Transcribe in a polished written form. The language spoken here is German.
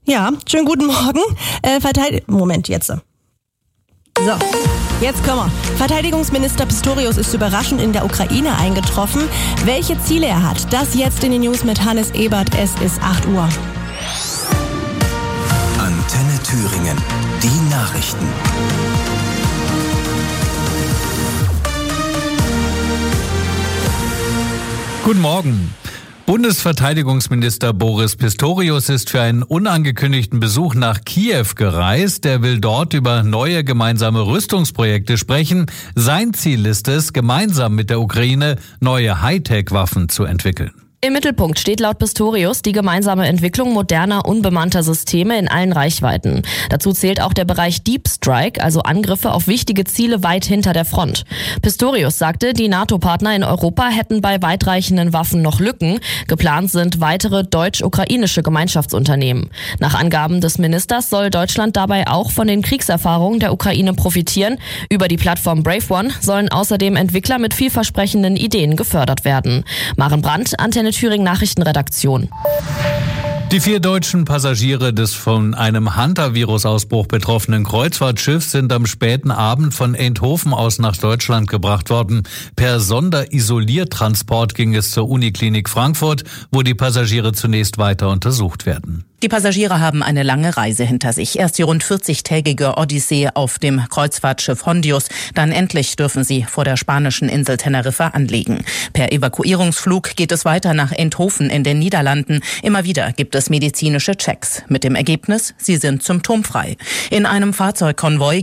Ja, schönen guten Morgen. Moment, jetzt. So, jetzt kommen wir. Verteidigungsminister Pistorius ist überraschend in der Ukraine eingetroffen. Welche Ziele er hat, das jetzt in den News mit Hannes Ebert. Es ist 8 Uhr. Antenne Thüringen, die Nachrichten. Guten Morgen. Bundesverteidigungsminister Boris Pistorius ist für einen unangekündigten Besuch nach Kiew gereist. Er will dort über neue gemeinsame Rüstungsprojekte sprechen. Sein Ziel ist es, gemeinsam mit der Ukraine neue Hightech-Waffen zu entwickeln. Im Mittelpunkt steht laut Pistorius die gemeinsame Entwicklung moderner, unbemannter Systeme in allen Reichweiten. Dazu zählt auch der Bereich Deep Strike, also Angriffe auf wichtige Ziele weit hinter der Front. Pistorius sagte, die NATO-Partner in Europa hätten bei weitreichenden Waffen noch Lücken. Geplant sind weitere deutsch-ukrainische Gemeinschaftsunternehmen. Nach Angaben des Ministers soll Deutschland dabei auch von den Kriegserfahrungen der Ukraine profitieren. Über die Plattform Brave One sollen außerdem Entwickler mit vielversprechenden Ideen gefördert werden. Maren Brandt, Antenne Thüringen Nachrichtenredaktion. Die 4 deutschen Passagiere des von einem Hunter-Virus-Ausbruch betroffenen Kreuzfahrtschiffs sind am späten Abend von Eindhoven aus nach Deutschland gebracht worden. Per Sonderisoliertransport ging es zur Uniklinik Frankfurt, wo die Passagiere zunächst weiter untersucht werden. Die Passagiere haben eine lange Reise hinter sich. Erst die rund 40-tägige Odyssee auf dem Kreuzfahrtschiff Hondius. Dann endlich dürfen sie vor der spanischen Insel Teneriffa anlegen. Per Evakuierungsflug geht es weiter nach Eindhoven in den Niederlanden. Immer wieder gibt es medizinische Checks. Mit dem Ergebnis, sie sind symptomfrei. In einem Fahrzeugkonvoi